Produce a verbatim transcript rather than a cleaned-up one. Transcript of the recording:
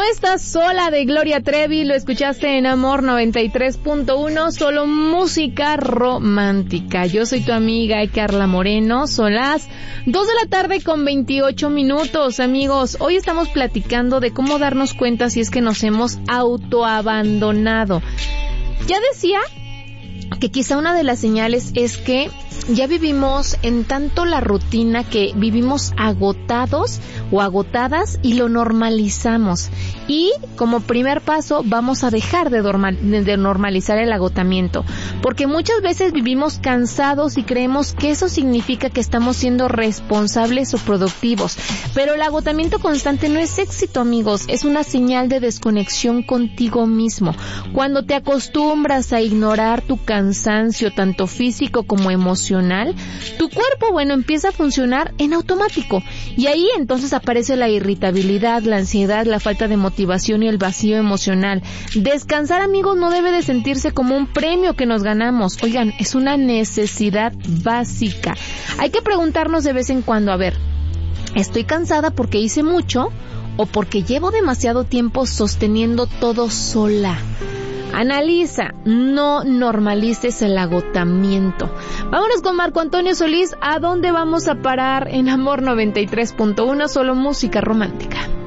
estás sola de Gloria Trevi, lo escuchaste en Amor noventa y tres punto uno, solo música romántica. Yo soy tu amiga Carla Moreno, son las dos de la tarde con veintiocho minutos, amigos. Hoy estamos platicando de cómo darnos cuenta si es que nos hemos autoabandonado. Ya decía que quizá una de las señales es que ya vivimos en tanto la rutina que vivimos agotados o agotadas y lo normalizamos. Y como primer paso vamos a dejar de, normal, de normalizar el agotamiento, porque muchas veces vivimos cansados y creemos que eso significa que estamos siendo responsables o productivos. Pero el agotamiento constante no es éxito, amigos, es una señal de desconexión contigo mismo. Cuando te acostumbras a ignorar tu cansancio, tanto físico como emocional, tu cuerpo, bueno, empieza a funcionar en automático. Y ahí entonces aparece la irritabilidad, la ansiedad, la falta de motivación y el vacío emocional. Descansar, amigos, no debe de sentirse como un premio que nos ganamos. Oigan, es una necesidad básica. Hay que preguntarnos de vez en cuando, a ver, ¿estoy cansada porque hice mucho o porque llevo demasiado tiempo sosteniendo todo sola? Analiza, no normalices el agotamiento. Vámonos con Marco Antonio Solís. ¿A dónde vamos a parar en Amor noventa y tres punto uno? Solo música romántica.